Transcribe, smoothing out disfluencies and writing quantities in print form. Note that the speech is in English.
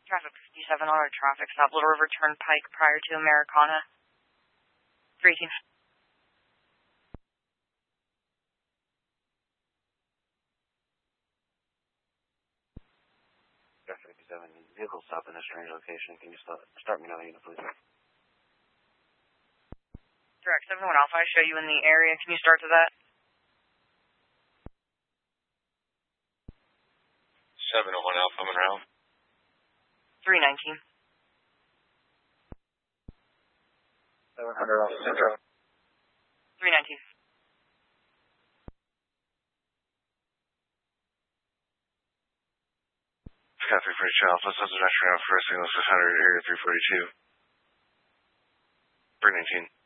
Traffic 57 on a traffic stop, Little River Turnpike prior to Americana. 318. Traffic 57, vehicle stop in a strange location. Can you start me now, unit, please? Direct 71 Alpha, I show you in the area. Can you start to that? 701 Alpha, Monroe. 319. 700 Alpha Central. 319. Scott 342 Alpha, Southern Metro for signal 600, area 342. 319.